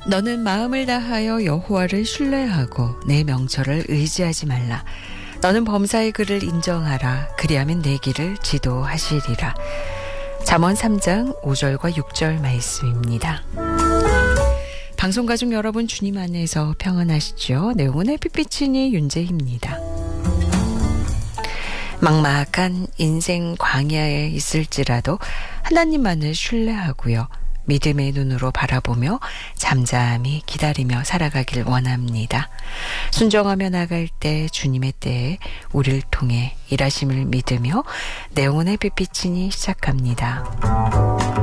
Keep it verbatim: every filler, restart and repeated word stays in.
너는 마음을 다하여 여호와를 신뢰하고 내 명철을 의지하지 말라. 너는 범사의 그를 인정하라. 그리하면 내 길을 지도하시리라. 잠언 삼 장 오 절과 육 절 말씀입니다. 방송가족 여러분, 주님 안에서 평안하시죠? 내용은 햇빛비치니 윤재희입니다. 막막한 인생 광야에 있을지라도 하나님만을 신뢰하고요. 믿음의 눈으로 바라보며 잠잠히 기다리며 살아가길 원합니다. 순종하며 나갈 때 주님의 때에 우리를 통해 일하심을 믿으며 내 영혼의 빛비치니 시작합니다.